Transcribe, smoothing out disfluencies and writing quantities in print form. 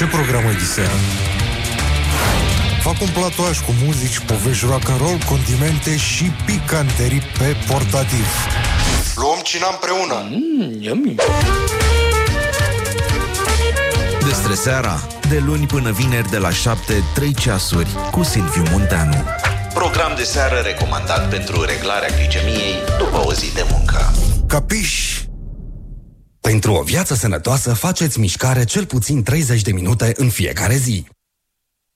Ce program ai de seară? Fac un platoaș cu muzici, povești rock'n'roll, condimente și picanterii pe portativ. Luăm cina împreună. Yummy. Despre seara, de luni până vineri de la 7, 3 ceasuri, cu Silviu Munteanu. Program de seară recomandat pentru reglarea glicemiei după o zi de muncă. Capiș? Pentru o viață sănătoasă, faceți mișcare cel puțin 30 de minute în fiecare zi.